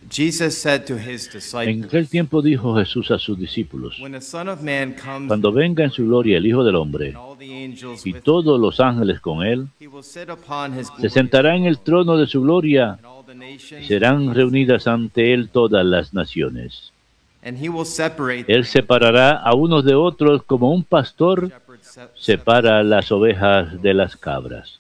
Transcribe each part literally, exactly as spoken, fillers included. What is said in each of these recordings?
Jesus said to his En aquel disciples, tiempo dijo Jesús a sus discípulos: when the Son of Man comes cuando venga en su gloria el Hijo del Hombre and all the angels y with him, todos los ángeles con él, he will sit upon his se glorious sentará en el throne, trono de su gloria and all the y nations serán reunidas ante él todas las naciones. and he will separate Él them separará a unos de otros como un pastor shepherds se- separa las ovejas de las cabras.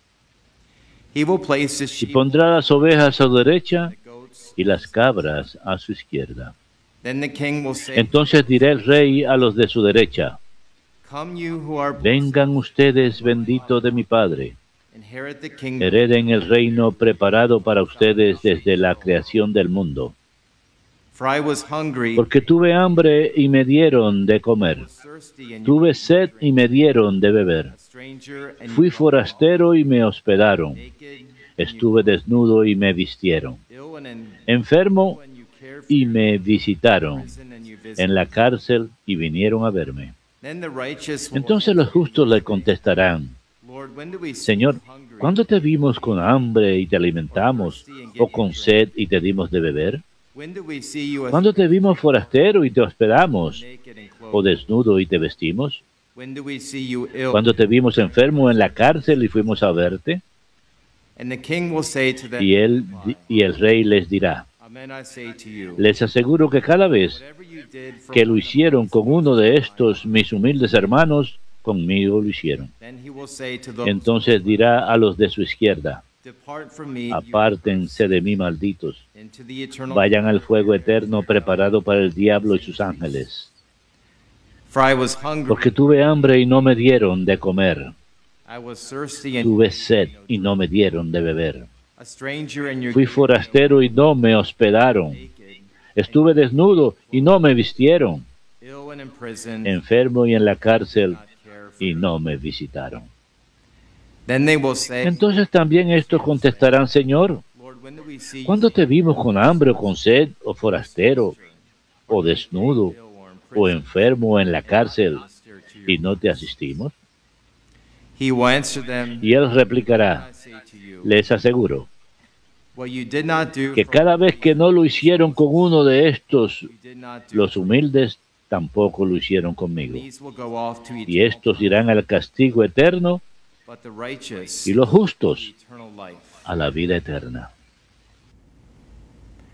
He will place his Y sheep pondrá las ovejas a su derecha and the goats. y las cabras a su izquierda. Then the king will say, Entonces dirá el rey a los de su derecha: come you who are blessed, vengan ustedes benditos de mi Padre, inherit the kingdom, hereden el reino preparado para ustedes desde la creación del mundo. for I was hungry, Porque tuve hambre y me dieron de comer, was thirsty, and you tuve sed y me dieron de beber, a stranger, and fui you forastero y me hospedaron, naked, estuve desnudo y me vistieron, ill and in, enfermo and you cared for y me, me visitaron, prison, and you en visited. la cárcel y vinieron a verme. Then the righteous will Entonces los justos le contestarán: Lord, when do we see Señor, you hungry, ¿cuándo te vimos con hambre y te alimentamos, o con sed y te dimos de beber? when do we see you a ¿Cuándo te vimos forastero y te hospedamos, naked and o clothed? desnudo y te vestimos? When do we see you ill? ¿Cuándo te vimos enfermo en la cárcel y fuimos a verte? And the king will say to them, Y él y el rey les dirá: Amen, I say to you, les aseguro que cada vez whatever you did for que one lo of hicieron these con uno de least estos mis humildes hermanos, conmigo lo hicieron. then he will say to those, Entonces dirá a los de su izquierda: depart from me, you apártense de mí, malditos, into the eternal vayan al fuego eterno preparado para el diablo y sus ángeles. For I was hungry, Porque tuve hambre y no me dieron de comer, I was thirsty, and tuve sed y no me dieron de beber, a stranger, and you fui forastero y no me hospedaron, naked, estuve desnudo y no me vistieron, ill and in prison, enfermo y en la cárcel not care for y me. no me visitaron. Then they will say, Entonces también estos contestarán: Señor, Lord, when do we see ¿cuándo you te vimos con hambre o con sed, o forastero, o desnudo, ill or in o prison, enfermo o en la cárcel, minister to y your no te asistimos? He will answer them, Y él replicará: I say to you, les aseguro what you did not do que for cada one vez of que no lo hicieron con uno de estos, you did not do los for me. humildes, tampoco lo hicieron conmigo. These will go off to Y eternal estos fire, irán al castigo eterno, but the righteous y los justos eternal life. a la vida eterna.